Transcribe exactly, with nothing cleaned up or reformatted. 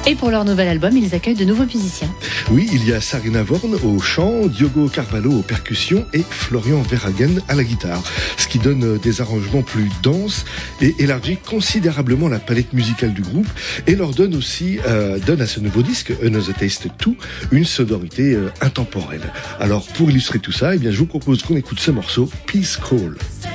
Et pour leur nouvel album, ils accueillent de nouveaux musiciens. Oui, il y a Sarina Vorn au chant, Diogo Carvalho aux percussions et Florian Verhagen à la guitare. Ce qui donne des arrangements plus denses et élargit considérablement la palette musicale du groupe et leur donne aussi, euh, donne à ce nouveau disque, Another Taste deux, une sonorité euh, intemporelle. Alors pour illustrer tout ça, eh bien, je vous propose qu'on écoute ce morceau, Peace Call.